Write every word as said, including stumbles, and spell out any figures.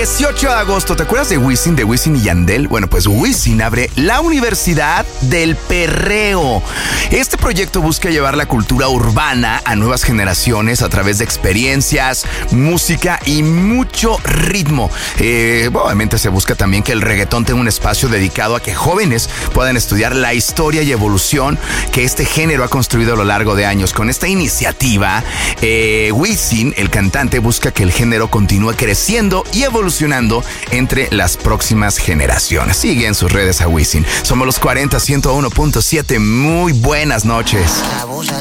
dieciocho de agosto, ¿te acuerdas de Wisin, de Wisin y Yandel? Bueno, pues Wisin abre la Universidad del Perreo. Este proyecto busca llevar la cultura urbana a nuevas generaciones a través de experiencias, música y mucho ritmo. Eh, obviamente se busca también que el reggaetón tenga un espacio dedicado a que jóvenes puedan estudiar la historia y evolución que este género ha construido a lo largo de años. Con esta iniciativa, eh, Wisin, el cantante, busca que el género continúe creciendo y evolucionando entre las próximas generaciones. Sigue en sus redes a Wisin. Somos los cuarenta, ciento uno punto siete. Muy buenas noches. Abusa